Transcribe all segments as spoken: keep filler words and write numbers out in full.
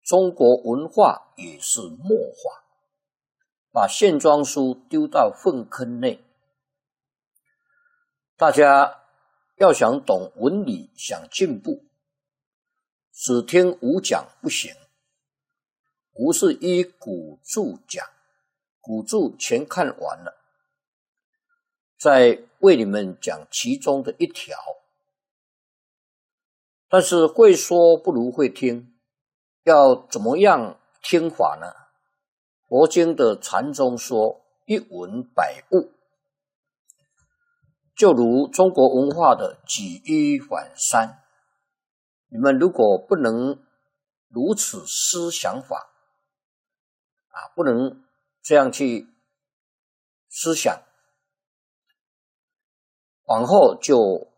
中国文化也是末化，把线装书丢到粪坑内。大家要想懂文理，想进步，只听吴讲不行。吴是依古注讲，古注全看完了，再为你们讲其中的一条。但是会说不如会听，要怎么样听法呢？佛经的禅宗说一文百物，就如中国文化的举一反三。你们如果不能如此思想法啊，不能这样去思想，往后就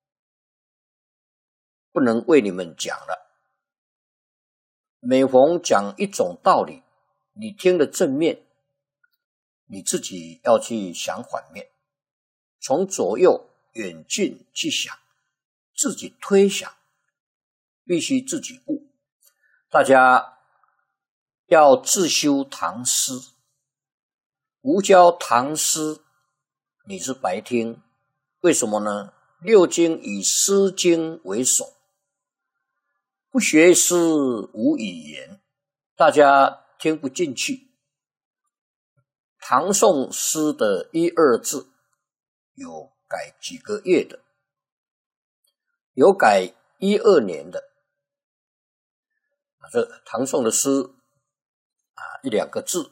不能为你们讲了。每逢讲一种道理，你听了正面，你自己要去想反面，从左右远近去想，自己推想，必须自己悟。大家要自修唐诗，无教唐诗，你是白听。为什么呢？六经以诗经为首，不学诗无语言，大家听不进去。唐宋诗的一二字有改几个月的，有改一二年的，这唐宋的诗啊，一两个字，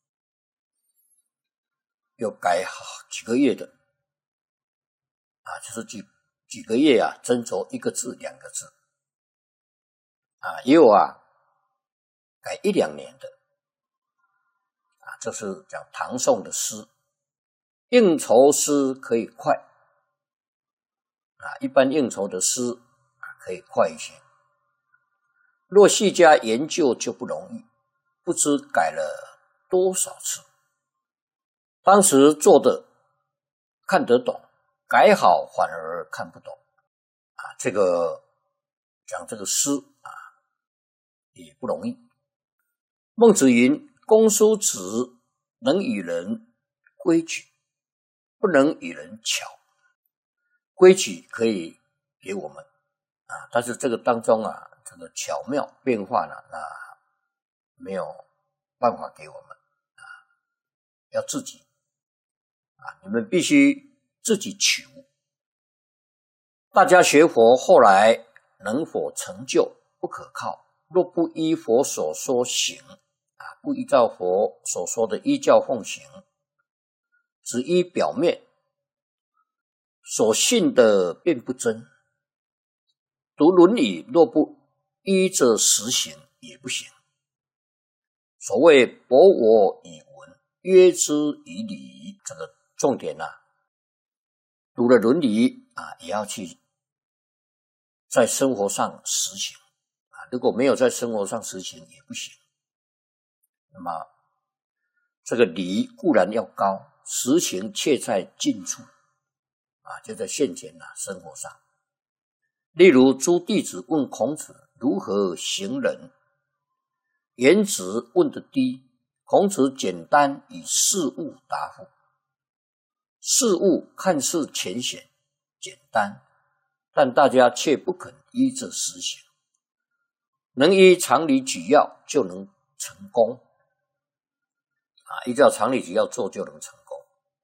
有改几个月的啊，就是几几个月啊，斟酌一个字两个字啊，也有啊改一两年的啊，这是讲唐宋的诗。应酬诗可以快啊，一般应酬的诗啊可以快一些。若细加研究就不容易，不知改了多少次。当时做的看得懂，改好反而看不懂啊。这个讲这个诗啊也不容易。孟子云：公叔子能与人规矩，不能与人巧。规矩可以给我们啊，但是这个当中啊，这个巧妙变化呢，那没有办法给我们啊，要自己啊，你们必须自己求。大家学佛后来能否成就不可靠，若不依佛所说行啊，不依照佛所说的依教奉行，只依表面，所信的并不真。读论语若不依着实行也不行。所谓博我以文，约之以礼，这个重点啊，读了伦理啊，也要去在生活上实行啊，如果没有在生活上实行也不行。那么这个礼固然要高，实行却在近处啊，就在现前啊，生活上。例如诸弟子问孔子如何行人，颜值问得低，孔子简单以事物答复。事物看似浅显简单，但大家却不肯依着实行。能依常理举要就能成功啊，依照常理举要做就能成功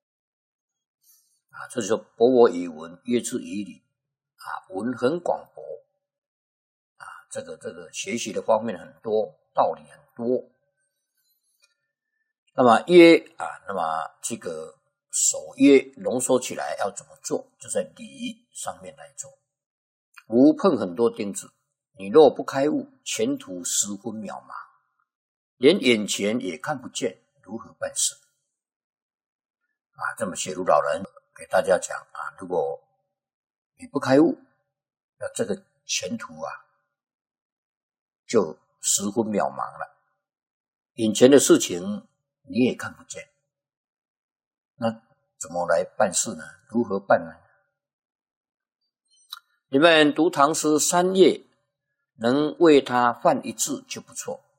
啊，这就是博我以文，约之以礼啊，文很广博啊，这个这个学习的方面很多，道理很多。那么约啊，那么这个守约浓缩起来要怎么做？就在礼上面来做。无碰很多钉子，你若不开悟，前途十分渺茫，连眼前也看不见，如何办事啊？这么写如老人给大家讲啊，如果你不开悟，那这个前途啊就十分渺茫了，眼前的事情你也看不见，那怎么来办事呢？如何办呢？你们读唐诗三页，能为他犯一字就不错。